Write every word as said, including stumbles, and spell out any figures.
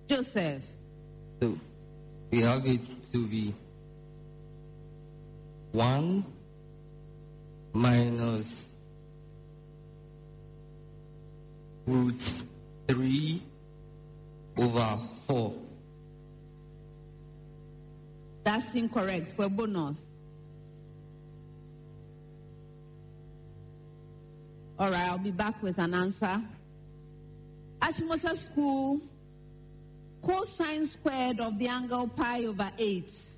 Joseph. So we have it to be one minus root three over four. That's incorrect for bonus. All right, I'll be back with an answer. Achimota School, cosine squared of the angle pi over eight